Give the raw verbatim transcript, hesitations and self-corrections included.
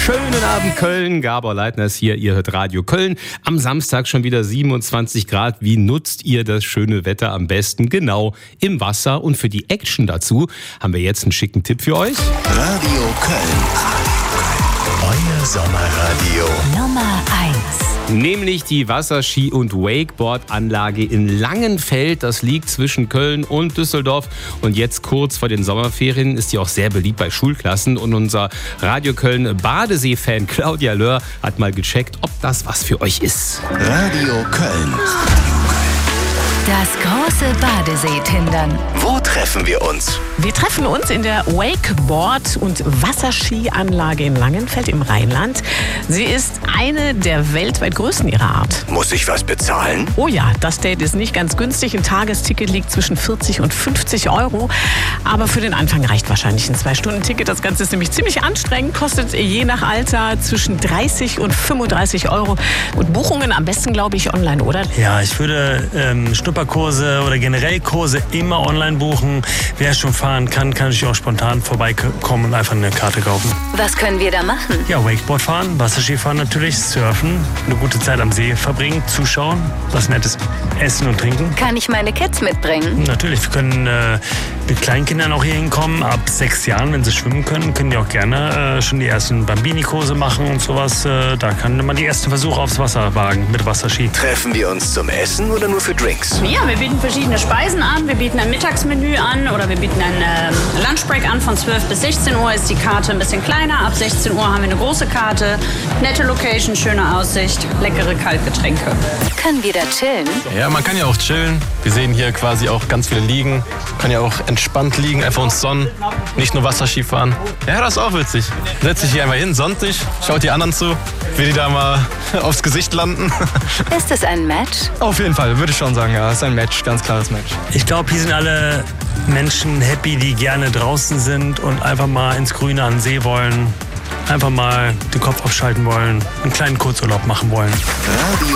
Schönen Abend Köln, Gabor Leitner ist hier, ihr hört Radio Köln. Am Samstag schon wieder siebenundzwanzig Grad. Wie nutzt ihr das schöne Wetter am besten? Genau, im Wasser. Und für die Action dazu haben wir jetzt einen schicken Tipp für euch. Radio Köln. Euer Sommerradio. Nummer eins. Nämlich die Wasserski- und Wakeboard-Anlage in Langenfeld. Das liegt zwischen Köln und Düsseldorf. Und jetzt kurz vor den Sommerferien ist die auch sehr beliebt bei Schulklassen. Und unser Radio Köln Badesee-Fan Claudia Löhr hat mal gecheckt, ob das was für euch ist. Radio Köln. Das große Badesee-Tindern. Wo treffen wir uns? Wir treffen uns in der Wakeboard- und Wasserskianlage in Langenfeld im Rheinland. Sie ist eine der weltweit größten ihrer Art. Muss ich was bezahlen? Oh ja, das Date ist nicht ganz günstig. Ein Tagesticket liegt zwischen vierzig und fünfzig Euro. Aber für den Anfang reicht wahrscheinlich ein Zwei-Stunden-Ticket. Das Ganze ist nämlich ziemlich anstrengend, kostet je nach Alter zwischen dreißig und fünfunddreißig Euro. Und Buchungen am besten, glaube ich, online, oder? Ja, ich würde ähm, Schnupperkurse oder generell Kurse immer online buchen. Wer schon fahren kann, kann natürlich auch spontan vorbeikommen und einfach eine Karte kaufen. Was können wir da machen? Ja, Wakeboard fahren, Wasserski fahren natürlich, surfen, eine gute Zeit am See verbringen, zuschauen, was Nettes essen und trinken. Kann ich meine Kids mitbringen? Natürlich, wir können äh, mit Kleinkindern auch hier hinkommen. Ab sechs Jahren, wenn sie schwimmen können, können die auch gerne äh, schon die ersten Bambini-Kurse machen und sowas. Äh, da kann man die ersten Versuche aufs Wasser wagen mit Wasserski. Treffen wir uns zum Essen oder nur für Drinks? Ja, wir bieten verschiedene Speisen an. Wir bieten ein Mittagsmenü an oder wir bieten einen äh, Lunchbreak an. Von zwölf bis sechzehn Uhr ist die Karte ein bisschen kleiner. Ab sechzehn Uhr haben wir eine große Karte. Nette Location, schöne Aussicht, leckere Kaltgetränke. Können wir da chillen? Ja, man kann ja auch chillen. Wir sehen hier quasi auch ganz viele Liegen. Man kann ja auch entspannt liegen, einfach uns sonnen. Nicht nur Wasserski fahren. Ja, das ist auch witzig. Setzt sich hier einmal hin, sonnt dich, schaut die anderen zu, wie die da mal aufs Gesicht landen. Ist es ein Match? Auf jeden Fall, würde ich schon sagen, ja. Es ist ein Match, ganz klares Match. Ich glaube, hier sind alle Menschen happy, die gerne draußen sind und einfach mal ins Grüne an den See wollen. Einfach mal den Kopf abschalten wollen, einen kleinen Kurzurlaub machen wollen. Radio